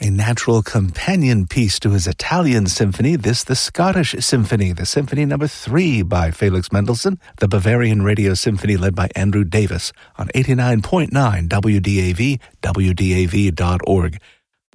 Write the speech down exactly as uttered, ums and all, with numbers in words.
A natural companion piece to his Italian symphony, this the Scottish Symphony, the Symphony Number three by Felix Mendelssohn, the Bavarian Radio Symphony led by Andrew Davis on eighty-nine point nine W D A V, W D A V dot org.